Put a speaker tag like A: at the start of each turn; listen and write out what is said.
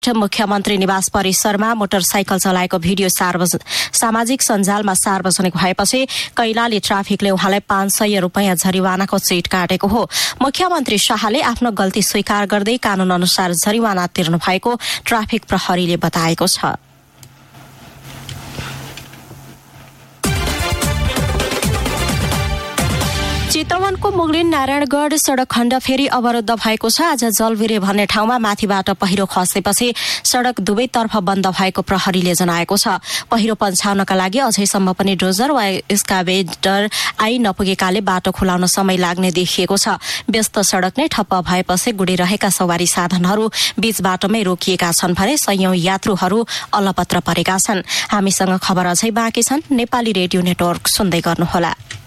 A: मुख्यमन्त्री निवास परिसरमा मोटरसाइकल चलाएको भिडियो सामाजिक सञ्जालमा सार्वजनिक भएपछि कैलाली ट्राफिकले उहाँलाई 500 रुपैयाँ जरिवानाको चिट काटेको हो। मुख्यमन्त्री शाहले आफ्नो गल्ती स्वीकार गर्दै कानून अनुसार जरिवाना तिर्नु भएको ट्राफिक प्रहरीले बताएको छ। चितवनको मुगलिन नारायणगढ़ सड़क खण्ड फेरि अवरुद्ध भएको छ। आज जलभिरे भन्ने ठाउँमा माथिबाट पहिरो खसेपछि सड़क दुवैतर्फ बन्द भएको प्रहरीले जनाएको छ। पहिरो पन्छाउनका लागि अझैसम्म पनि डोजर वा एक्सकाभेटर आई नपुगेकाले बाटो खुलाउन समय लाग्ने देखिएको छ। व्यस्त सड़क नै ठप्प भएपछि गुडिरहेका सवारी साधनहरू बीच बाटोमै रोकिएका छन् भने सयौं यात्रुहरू अलपत्र परेका छन्। हामीसँग खबर अझै बाँकी छन्। नेपाली रेडियो नेटवर्क सुन्दै गर्नुहोला।